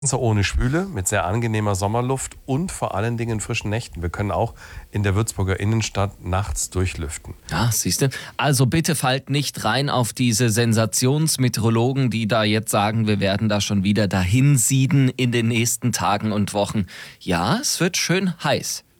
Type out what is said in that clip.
Ohne Schwüle, mit sehr angenehmer Sommerluft und vor allen Dingen frischen Nächten. Wir können auch in der Würzburger Innenstadt nachts durchlüften. Ja, siehst du. Also bitte fallt nicht rein auf diese Sensationsmeteorologen, die da jetzt sagen, wir werden da schon wieder dahin sieden in den nächsten Tagen und Wochen. Ja, es wird schön heiß.